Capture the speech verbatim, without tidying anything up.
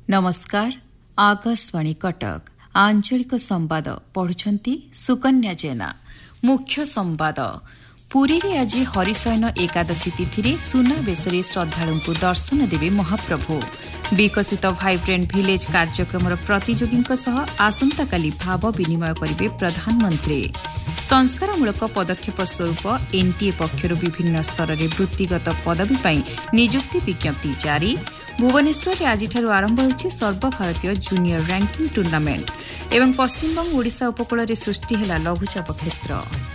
नमस्कार आकाशवाणी कटक आंचलिक संवाद पढ़ुछंती सुकन्या जेना। मुख्य संवाद पुरी रे आज हरिशयन एकादशी तिथि सुनाबेशरे श्रद्धालु दर्शन देवे महाप्रभु। विकसित भाइब्रेंट भिलेज कार्यक्रम प्रतियोगी आसंता काली भाव विनिमय करेंगे प्रधानमंत्री। संस्कारमूलक पदक्षेप स्वरूप एनटीए पक्षर विभिन्न स्तर में वृत्तिगत पदवी पर नियुक्ति विज्ञप्ति जारी। भुवनेश्वर आज आरंभ होछि सर्वभारतीय जूनियर रैंकिंग टूर्नामेंट एवं पश्चिमबंग ओडिशा उपकूल में सृष्टि है लघुचाप क्षेत्र।